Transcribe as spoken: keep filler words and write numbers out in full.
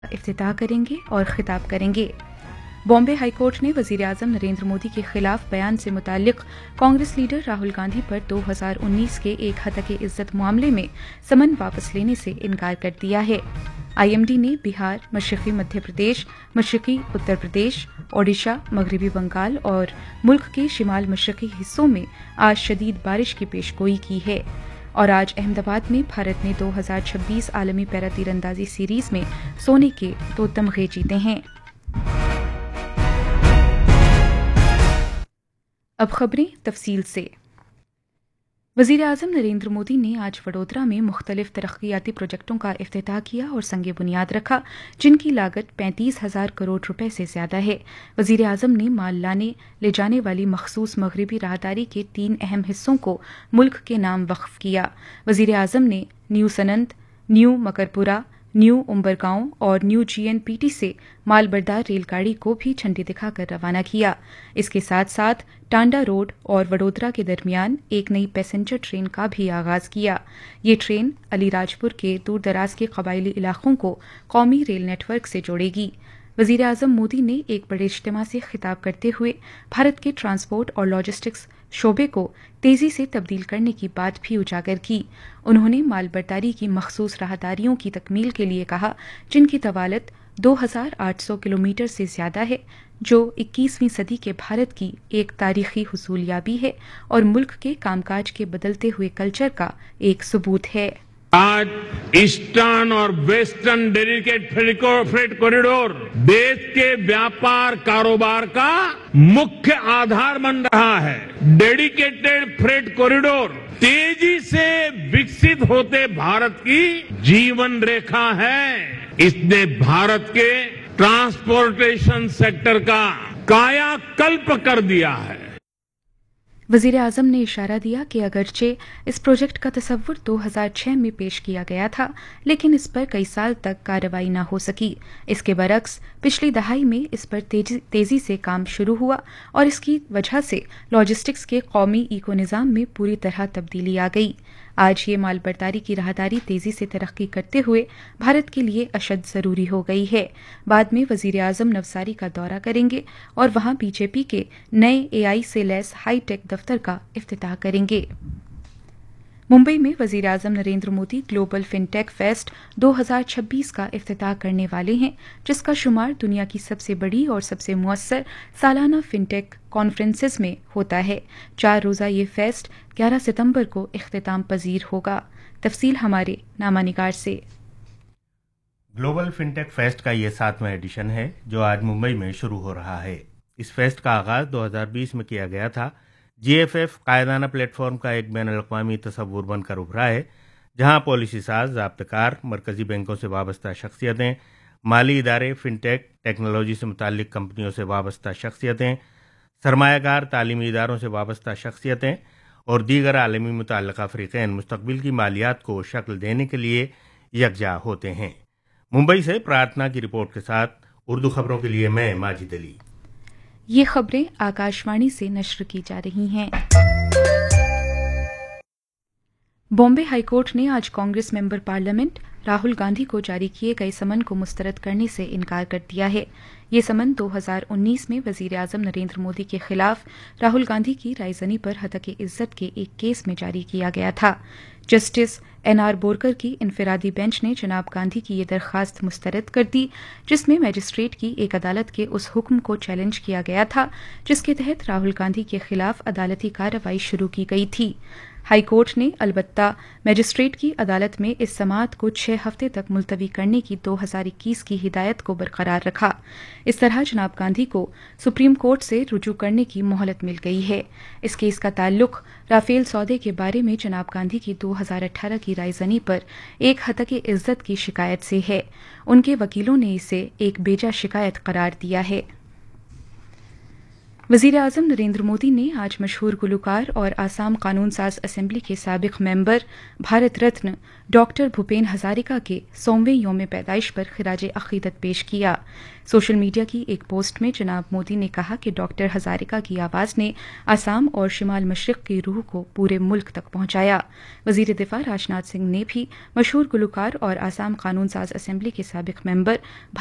इफ्तिताह करेंगे और खिताब करेंगे। बॉम्बे हाईकोर्ट ने वजीर आजम नरेंद्र मोदी के खिलाफ बयान से मुताल्लिक कांग्रेस लीडर राहुल गांधी पर दो हज़ार उन्नीस के एक हतके इज्जत मामले में समन वापस लेने से इनकार कर दिया है। आईएमडी ने बिहार, मशरकी मध्य प्रदेश, मशरकी उत्तर प्रदेश, ओडिशा, मगरबी बंगाल और मुल्क के शिमाल मशरकी हिस्सों में आज शदीद बारिश की पेशगोई की है और आज अहमदाबाद में भारत ने दो हज़ार छब्बीस आलमी पैरा तीरंदाजी सीरीज में सोने के दो तमगे जीते हैं। अब खबरें तफसील से। वजीर आजम नरेंद्र मोदी ने आज वडोदरा में मुख्तलिफ तरक्याती प्रोजेक्टों का इफ्तिताह किया और संगे बुनियाद रखा, जिनकी लागत पैंतीस हजार करोड़ रुपए से ज्यादा है। वजीर आजम ने माल लाने ले जाने वाली मखसूस मगरबी राहदारी के तीन अहम हिस्सों को मुल्क के नाम वक्फ किया। वजीर आजम ने new Sanand, new Makarpura, new उम्बरगांव और न्यू जीएनपीटी से मालबरदार रेलगाड़ी को भी झंडी दिखाकर रवाना किया। इसके साथ साथ टांडा रोड और वडोदरा के दरमियान एक नई पैसेंजर ट्रेन का भी आगाज किया। ये ट्रेन अलीराजपुर के दूर दराज के कबायली इलाकों को कौमी रेल नेटवर्क से जोड़ेगी। वजीर आजम मोदी ने एक बड़े इज्तिमा से खिताब करते हुए भारत के ट्रांसपोर्ट और लॉजिस्टिक्स शोबे को तेजी से तब्दील करने की बात भी उजागर की। उन्होंने मालबरदारी की मखसूस राहदारियों की तकमील के लिए कहा, जिनकी तवालत दो हज़ार आठ सौ किलोमीटर से ज्यादा है, जो इक्कीसवीं सदी के भारत की एक तारीखी हुसूलियाबी है और मुल्क के कामकाज के बदलते हुए कल्चर का एक सबूत है। आज ईस्टर्न और वेस्टर्न डेडिकेटेड फ्रेट कॉरिडोर देश के व्यापार कारोबार का मुख्य आधार बन रहा है। डेडिकेटेड फ्रेट कॉरिडोर तेजी से विकसित होते भारत की जीवन रेखा है। इसने भारत के ट्रांसपोर्टेशन सेक्टर का कायाकल्प कर दिया है। वजीर आजम ने इशारा दिया कि अगरचे इस प्रोजेक्ट का तसव्वुर दो हज़ार छह में पेश किया गया था, लेकिन इस पर कई साल तक कार्रवाई न हो सकी। इसके बरक्स पिछली दहाई में इस पर तेजी, तेजी से काम शुरू हुआ और इसकी वजह से लॉजिस्टिक्स के कौमी इको निज़ाम में पूरी तरह तब्दीली आ गई। आज ये मालबरदारी की राहदारी तेजी से तरक्की करते हुए भारत के लिए अशद जरूरी हो गई है। बाद में वजीर आजम नवसारी का दौरा करेंगे और वहां बीजेपी के नए एआई से लैस हाईटेक दफ्तर का इफ्तिताह करेंगे। मुंबई में वजीर आजम Narendra Modi global fintech fest दो हज़ार छब्बीस का इफ्तिताह करने वाले हैं, जिसका शुमार दुनिया की सबसे बड़ी और सबसे मुअस्सर सालाना फिनटेक कॉन्फ्रेंसेस में होता है। चार रोजा ये फेस्ट ग्यारह सितंबर को इख्तिताम पजीर होगा। तफसील हमारे नामानिगार से। ग्लोबल फिनटेक फेस्ट का ये सातवां एडिशन है, जो आज मुंबई में शुरू हो रहा है। इस फेस्ट का आगाज दो हज़ार बीस में किया गया था। जीएफएफ कायदाना प्लेटफॉर्म का एक बैन अल-अक़वामी तसव्वुर बनकर उभरा है, जहां पॉलिसी साज, ज़ाब्तकार, मरकजी बैंकों से वाबस्ता शख्सियतें, माली इदारे, फिनटेक, टेक्नोलॉजी से मुताल्लिक कंपनियों से वाबस्ता शख्सियतें, सरमायाकार, तालीमी इदारों से वाबस्ता शख्सियतें और दीगर आलमी मुतल्लिक़ा फ़रीक़ैन मुस्तक़बिल की मालियात को शक्ल देने के लिए यकजा होते हैं। मुंबई से प्रार्थना की रिपोर्ट के साथ उर्दू खबरों के लिए मैं माजिद अली। ये खबरें आकाशवाणी से नश्र की जा रही हैं। बॉम्बे हाईकोर्ट ने आज कांग्रेस मेंबर पार्लियामेंट राहुल गांधी को जारी किए गए समन को मुस्तरद करने से इनकार कर दिया है। ये समन दो हज़ार उन्नीस में वजीर आजम नरेंद्र मोदी के खिलाफ राहुल गांधी की रायजनी पर हतके इज्जत के एक केस में जारी किया गया था। जस्टिस एन आर बोरकर की इनफरादी बेंच ने जनाब गांधी की ये दरखास्त मुस्तरद कर दी, जिसमें मजिस्ट्रेट की एक अदालत के उस हुक्म को चैलेंज किया गया था जिसके तहत राहुल गांधी के खिलाफ अदालती कार्रवाई शुरू की गई थी। हाईकोर्ट ने अलबत्ता मजिस्ट्रेट की अदालत में इस समाअत को छह हफ्ते तक मुलतवी करने की दो हज़ार इक्कीस की हिदायत को बरकरार रखा। इस तरह जनाब गांधी को सुप्रीम कोर्ट से रुजू करने की मोहलत मिल गई है। इस केस का ताल्लुक राफेल सौदे के बारे में जनाब गांधी की दो हज़ार अठारह की रायजनी पर एक हतके इज्जत की शिकायत से है। उनके वकीलों ने इसे एक बेजा शिकायत करार दिया है। वज़ीर आज़म नरेंद्र मोदी ने आज मशहूर गुलकार और आसाम कानून साज असम्बली के साबिक मेंबर भारत रत्न डॉक्टर भूपेन हजारिका के सौवें योम पैदाइश पर खिराज अकीदत पेश किया। सोशल मीडिया की एक पोस्ट में जनाब मोदी ने कहा कि डॉक्टर हजारिका की आवाज़ ने आसाम और शिमाल मशरिक की रूह को पूरे मुल्क तक पहुंचाया। वज़ीर दिफा राजनाथ सिंह ने भी मशहूर गुलकार और आसाम कानून साज असम्बली के साबिक मेंबर